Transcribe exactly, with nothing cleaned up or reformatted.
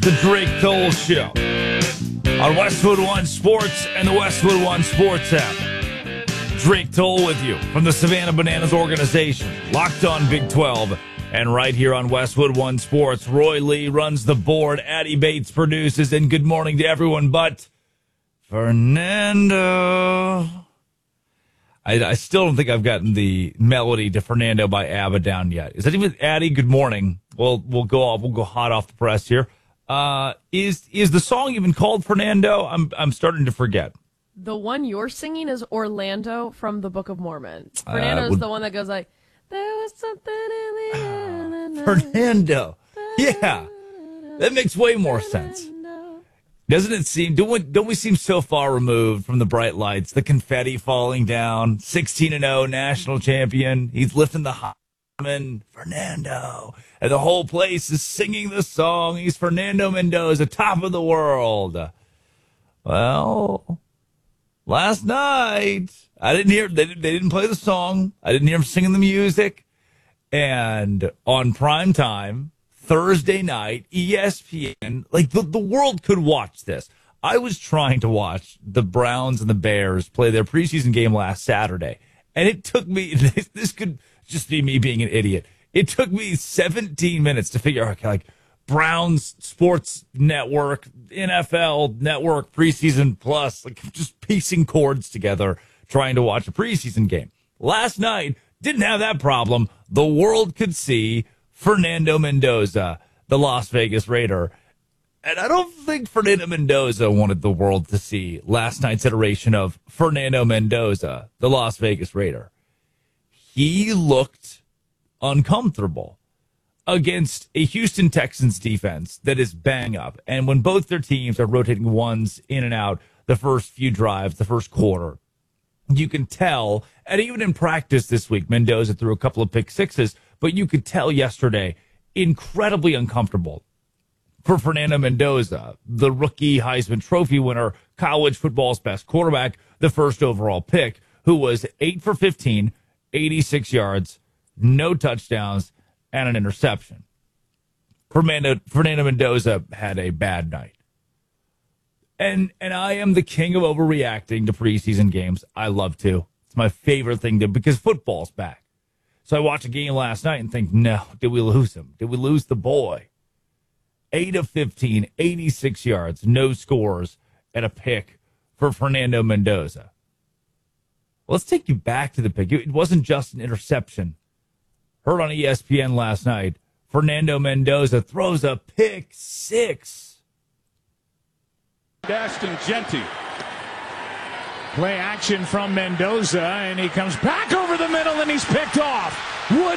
The Drake Toll Show on Westwood One Sports and the Westwood One Sports app. Drake Toll with you from the Savannah Bananas organization, Locked On Big twelve, and right here on Westwood One Sports. Roy Lee runs the board, Addie Bates produces, and good morning to everyone but Fernando. I, I still don't think I've gotten the melody to Fernando by ABBA down yet. Is that even Addie? Good morning. Well, we'll go off. We'll go hot off the press here. Uh, is is the song even called Fernando? I'm I'm starting to forget. The one you're singing is Orlando from the Book of Mormon. Fernando uh, is would, the one that goes like, "There was something in the air." Uh, Fernando, yeah, that makes way more sense. Doesn't it seem, don't we, don't we seem so far removed from the bright lights, the confetti falling down, sixteen and oh national champion, he's lifting the Heisman, Fernando, and the whole place is singing the song, he's Fernando Mendoza, top of the world. Well, last night, I didn't hear, they, they didn't play the song, I didn't hear him singing the music, and on prime time, Thursday night, E S P N, like the, the world could watch this. I was trying to watch the Browns and the Bears play their preseason game last Saturday, and it took me, this, this could just be me being an idiot. It took me seventeen minutes to figure out, okay, like, Browns Sports Network, N F L Network, preseason plus, like, just piecing chords together, trying to watch a preseason game. Last night, didn't have that problem. The world could see Fernando Mendoza, the Las Vegas Raider. And I don't think Fernando Mendoza wanted the world to see last night's iteration of Fernando Mendoza, the Las Vegas Raider. He looked uncomfortable against a Houston Texans defense that is bang up. And when both their teams are rotating ones in and out the first few drives, the first quarter, you can tell, and even in practice this week, Mendoza threw a couple of pick sixes, but you could tell yesterday, incredibly uncomfortable for Fernando Mendoza, the rookie Heisman Trophy winner, college football's best quarterback, the first overall pick, who was eight for fifteen, eighty-six yards, no touchdowns, and an interception. Fernando, Fernando Mendoza had a bad night. And and I am the king of overreacting to preseason games. I love to. It's my favorite thing to, because football's back. So I watched a game last night and think, no, did we lose him? Did we lose the boy? eight of fifteen, eighty-six yards, no scores, and a pick for Fernando Mendoza. Let's take you back to the pick. It wasn't just an interception. Heard on E S P N last night, Fernando Mendoza throws a pick six. Daston Genty. Play action from Mendoza, and he comes back over the middle, and he's picked off. Wood